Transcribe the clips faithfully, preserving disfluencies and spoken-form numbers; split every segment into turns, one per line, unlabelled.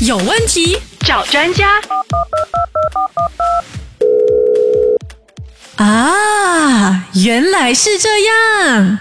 有问题找专家。啊，原来是这样。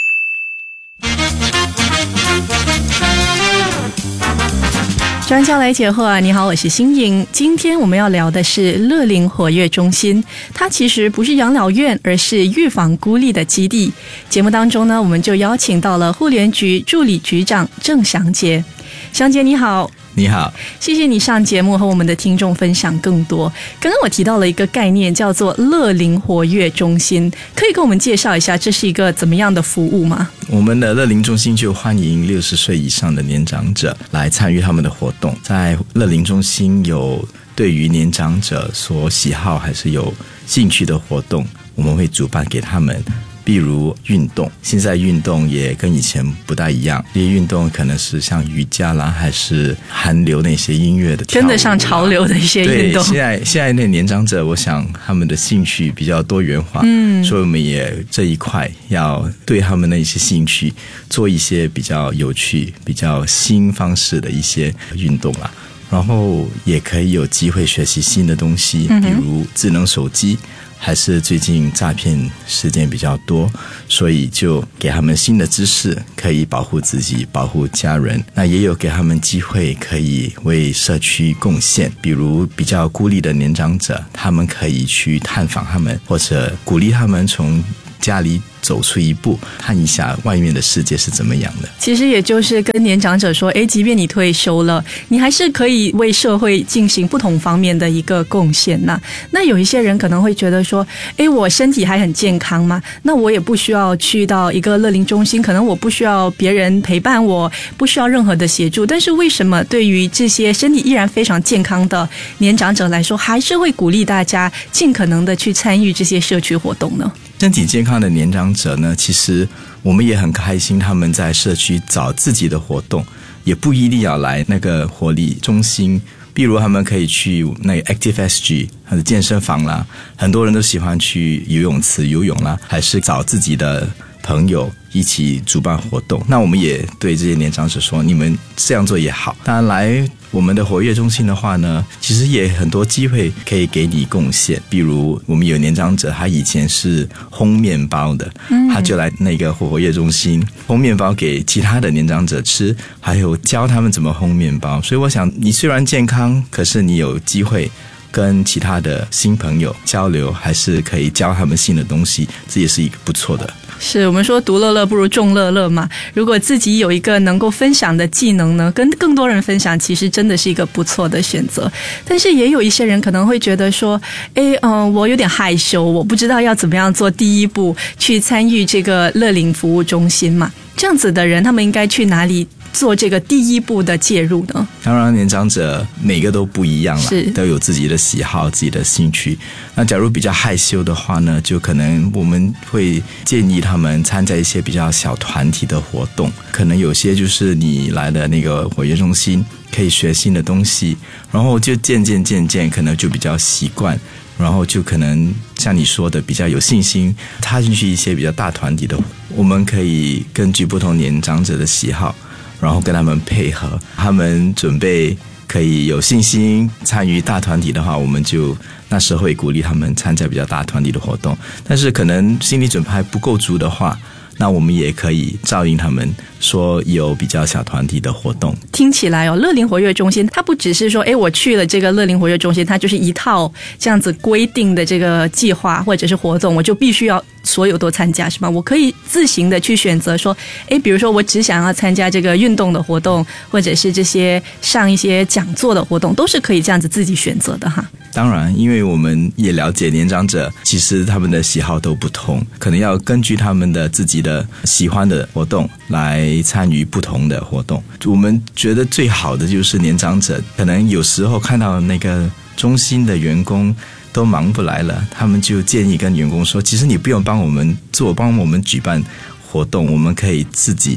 专家来解惑啊！你好，我是新颖。今天我们要聊的是乐龄活跃中心，它其实不是养老院，而是预防孤立的基地。节目当中呢，我们就邀请到了妇联局助理局长郑祥杰。祥杰你好。
你好，
谢谢你上节目和我们的听众分享更多。刚刚我提到了一个概念叫做乐龄活跃中心，可以跟我们介绍一下这是一个怎么样的服务吗？
我们的乐龄中心就欢迎六十岁以上的年长者来参与他们的活动。在乐龄中心有对于年长者所喜好还是有兴趣的活动，我们会主办给他们。比如运动，现在运动也跟以前不大一样，这些运动可能是像瑜伽啦，还是韩流那些音乐的跳舞，
跟得上潮流的一些运动。
对，现在现在那年长者，我想他们的兴趣比较多元化，嗯，所以我们也这一块要对他们的一些兴趣做一些比较有趣、比较新方式的一些运动啦。然后也可以有机会学习新的东西，比如智能手机。还是最近诈骗事件比较多，所以就给他们新的知识，可以保护自己，保护家人。那也有给他们机会可以为社区贡献，比如比较孤立的年长者，他们可以去探访他们，或者鼓励他们从家里走出一步，看一下外面的世界是怎么样的。
其实也就是跟年长者说，诶，即便你退休了，你还是可以为社会进行不同方面的一个贡献呐。那有一些人可能会觉得说，诶，我身体还很健康嘛，那我也不需要去到一个乐龄中心，可能我不需要别人陪伴我，不需要任何的协助。但是为什么对于这些身体依然非常健康的年长者来说，还是会鼓励大家尽可能的去参与这些社区活动呢？
身体健康的年长者呢，其实我们也很开心，他们在社区找自己的活动，也不一定要来那个活力中心。比如他们可以去那个 Active S G 或者健身房啦，很多人都喜欢去游泳池游泳啦，还是找自己的朋友一起主办活动。那我们也对这些年长者说，你们这样做也好。当然来我们的活跃中心的话呢，其实也很多机会可以给你贡献。比如我们有年长者，他以前是烘面包的，他就来那个活跃中心烘面包给其他的年长者吃，还有教他们怎么烘面包。所以我想，你虽然健康，可是你有机会跟其他的新朋友交流，还是可以教他们新的东西，这也是一个不错的。
是我们说独乐乐不如众乐乐嘛，如果自己有一个能够分享的技能呢，跟更多人分享，其实真的是一个不错的选择。但是也有一些人可能会觉得说，诶，嗯，我有点害羞，我不知道要怎么样做第一步去参与这个乐龄服务中心嘛，这样子的人他们应该去哪里做这个第一步的介入呢？
当然年长者每个都不一样了，都有自己的喜好，自己的兴趣。那假如比较害羞的话呢，就可能我们会建议他们参加一些比较小团体的活动，可能有些就是你来的那个活跃中心可以学新的东西，然后就渐渐渐渐可能就比较习惯，然后就可能像你说的比较有信心踏进去一些比较大团体的。我们可以根据不同年长者的喜好，然后跟他们配合，他们准备可以有信心参与大团体的话，我们就那时候会鼓励他们参加比较大团体的活动。但是可能心理准备还不够足的话，那我们也可以照应他们说有比较小团体的活动。
听起来哦，乐龄活跃中心它不只是说，诶，我去了这个乐龄活跃中心，它就是一套这样子规定的这个计划或者是活动，我就必须要所有都参加是吗？我可以自行的去选择说，诶，比如说我只想要参加这个运动的活动，或者是这些上一些讲座的活动，都是可以这样子自己选择的哈。
当然，因为我们也了解年长者其实他们的喜好都不同，可能要根据他们的自己的喜欢的活动来参与不同的活动。我们觉得最好的就是年长者可能有时候看到那个中心的员工都忙不来了，他们就建议跟员工说，其实你不用帮我们做，帮我们举办活动，我们可以自己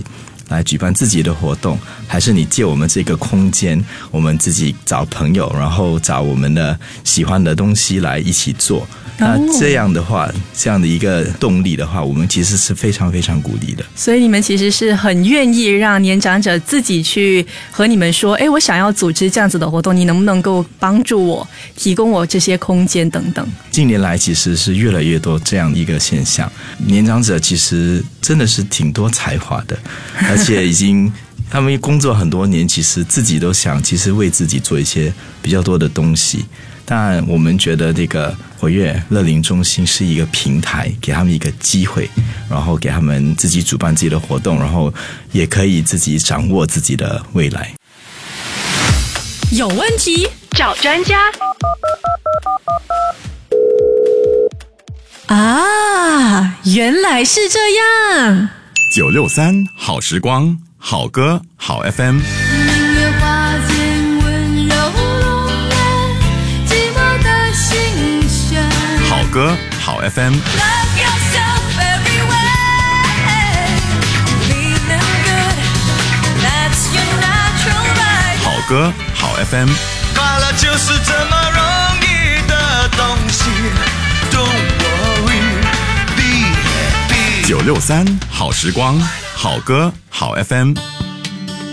来举办自己的活动，还是你借我们这个空间，我们自己找朋友，然后找我们的喜欢的东西来一起做。那这样的话，这样的一个动力的话，我们其实是非常非常鼓励的。
所以你们其实是很愿意让年长者自己去和你们说，哎，我想要组织这样子的活动，你能不能够帮助我，提供我这些空间等等。
近年来其实是越来越多这样一个现象，年长者其实真的是挺多才华的，而且已经他们工作很多年，其实自己都想其实为自己做一些比较多的东西。但我们觉得这个活跃乐龄中心是一个平台，给他们一个机会，然后给他们自己主办自己的活动，然后也可以自己掌握自己的未来。
有问题找专家啊，原来是这样。
九六三好时光，好歌好 F M。好歌好 F M， 好歌好 F M，
快乐就是这么容易的东西 ，Don't worry, be happy。
九六三好时光，好歌好 F M。